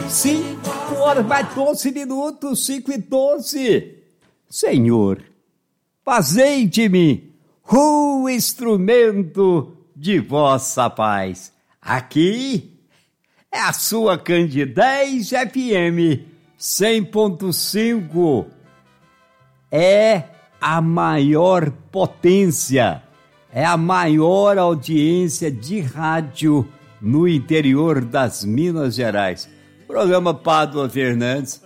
5 horas, mais 12 minutos, 5:12. Senhor, fazei-te-me o instrumento de vossa paz. Aqui é a sua Candidez FM 100.5. É a maior potência, é a maior audiência de rádio no interior das Minas Gerais. Programa Pádua Fernandes,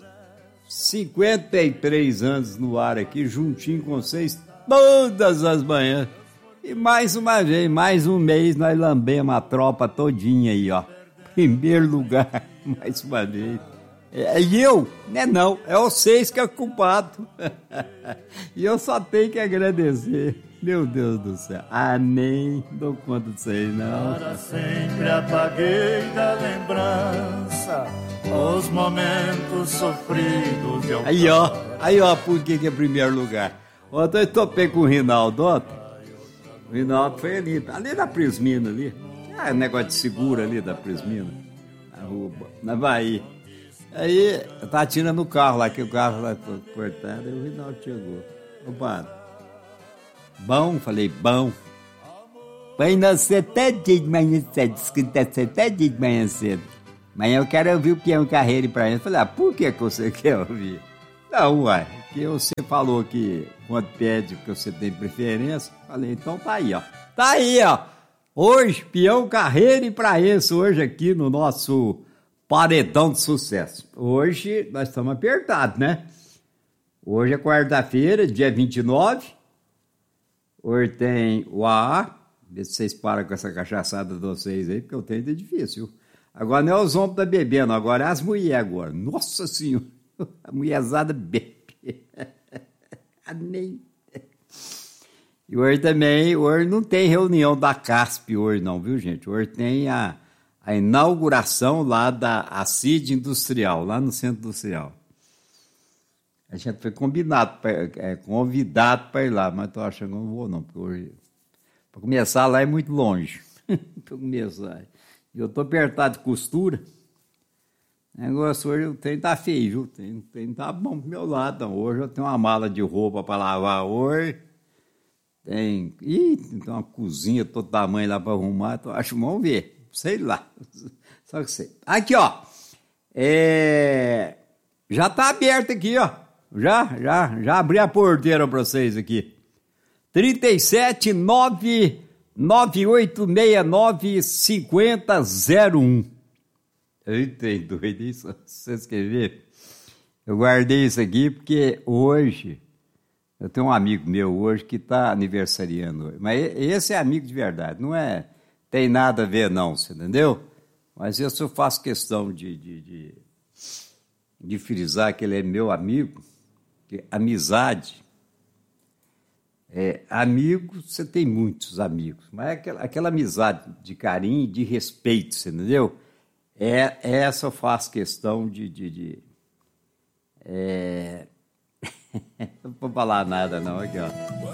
53 anos no ar aqui, juntinho com vocês, todas as manhãs. E mais uma vez, mais um mês, nós lambemos a tropa todinha aí, ó. Primeiro lugar, mais uma vez. E eu, né não, é vocês que é culpado. E eu só tenho que agradecer. Meu Deus do céu. Nem dou conta disso aí, não. Para sempre apaguei da lembrança os momentos sofridos de Aí, ó, por que é primeiro lugar? Ontem eu topei com o Rinaldo, ontem. O Rinaldo foi ali na Prismina, ali. Negócio de seguro ali da Prismina, na Bahia. Aí, eu tava tirando o carro lá, que o carro lá todo cortado, aí o Rinaldo chegou. Ô, padre, bom? Falei, bom. Foi não ser até dia de manhã cedo, escuta até dia de manhã cedo. Mas eu quero ouvir o peão carreira pra ele. Eu falei, por que você quer ouvir? Não, uai, porque você falou que quando pede que você tem preferência, falei, então tá aí, ó. Tá aí, ó. Hoje, peão carreira e pra isso, hoje aqui no nosso Paredão de Sucesso. Hoje nós estamos apertados, né? Hoje é quarta-feira, dia 29. Hoje tem o AA. Vê se vocês param com essa cachaçada de vocês aí, porque o tempo é difícil. Agora não é os homens que estão bebendo, agora é as mulheres agora. Nossa Senhora, a mulherzada bebe. Nem. E hoje também, hoje não tem reunião da CASP hoje não, viu gente? Hoje tem a inauguração lá da CID Industrial, lá no Centro Industrial. A gente foi convidado para ir lá, mas estou achando que não vou não, porque hoje, para começar lá é muito longe. Para começar. E eu estou apertado de costura. O negócio hoje, o trem tá feio, viu? O trem tá bom pro meu lado. Então, hoje eu tenho uma mala de roupa para lavar hoje. Tem uma cozinha todo tamanho lá para arrumar. Então, acho que vamos ver. Sei lá. Só que sei. Aqui, ó. Já tá aberto aqui, ó. Já abri a porteira para vocês aqui. 37998695001. Eita, doido isso. Vocês querem ver? Eu guardei isso aqui porque hoje eu tenho um amigo meu hoje que está aniversariando hoje. Mas esse é amigo de verdade, não é? Tem nada a ver não, você entendeu? Mas isso eu faço questão de frisar que ele é meu amigo, que amizade, amigo, você tem muitos amigos, mas aquela amizade de carinho e de respeito, você entendeu? Essa eu faço questão não vou falar nada não, aqui ó.